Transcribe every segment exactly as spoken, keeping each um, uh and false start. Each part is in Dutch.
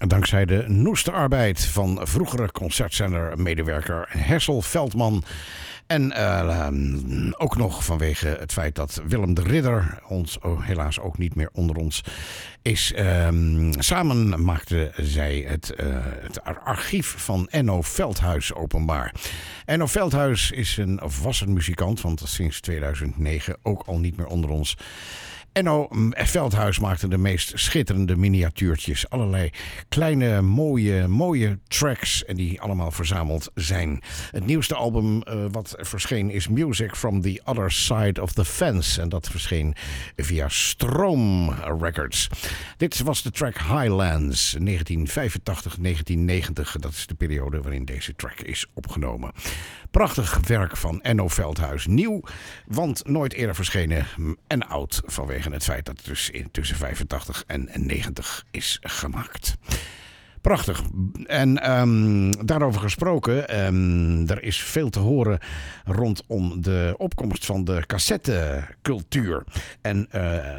Dankzij de noeste arbeid van vroegere concertzender-medewerker Hessel Veldman. En uh, ook nog vanwege het feit dat Willem de Ridder, ons oh, helaas ook niet meer onder ons, is. Uh, samen maakten zij het, uh, het archief van Enno Veldhuis openbaar. Enno Veldhuis is een wassen muzikant, want sinds tweeduizend negen ook al niet meer onder ons. Enno Veldhuis maakte de meest schitterende miniatuurtjes. Allerlei kleine, mooie, mooie tracks. En die allemaal verzameld zijn. Het nieuwste album uh, wat verscheen is Music from the Other Side of the Fence. En dat verscheen via Stroom Records. Dit was de track Highlands, negentien vijfentachtig tot negentien negentig. Dat is de periode waarin deze track is opgenomen. Prachtig werk van Enno Veldhuis. Nieuw, want nooit eerder verschenen. En oud vanwege het feit dat het dus in tussen vijfentachtig en negentig is gemaakt. Prachtig. En um, daarover gesproken, um, er is veel te horen rondom de opkomst van de cassettecultuur. En uh,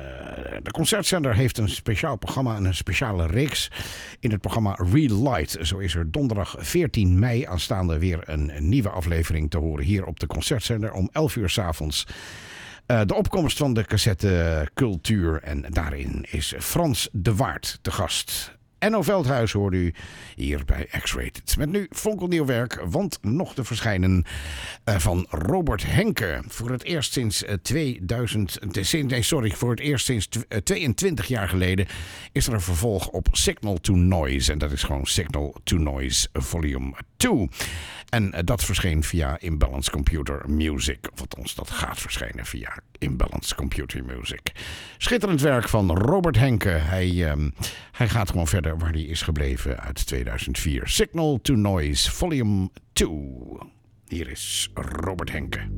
de concertzender heeft een speciaal programma en een speciale reeks in het programma Relight. Zo is er donderdag veertien mei aanstaande weer een, een nieuwe aflevering te horen hier op de concertzender om elf uur 's avonds. Uh, de opkomst van de cassettecultuur en daarin is Frans de Waard te gast. Enno Veldhuis hoorde u hier bij X-Rated. Met nu fonkelnieuw werk, want nog te verschijnen uh, van Robert Henke. Voor het eerst sinds uh, tweeduizend... Nee, sorry, voor het eerst sinds uh, tweeëntwintig jaar geleden is er een vervolg op Signal to Noise. En dat is gewoon Signal to Noise Volume twee. En uh, dat verscheen via Imbalanced Computer Music. Of althans, dat gaat verschijnen via Imbalanced Computer Music. Schitterend werk van Robert Henke. Hij, um, hij gaat gewoon verder waar hij is gebleven uit tweeduizend vier. Signal to Noise Volume twee. Hier is Robert Henke.